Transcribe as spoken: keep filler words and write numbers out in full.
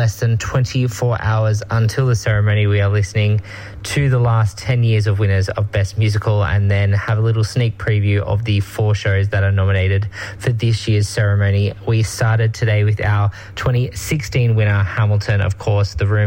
less than twenty-four hours until the ceremony. We are listening to the last ten years of winners of Best Musical and then have a little sneak preview of the four shows that are nominated for this year's ceremony. We started today with our twenty sixteen winner, Hamilton, of course, The Room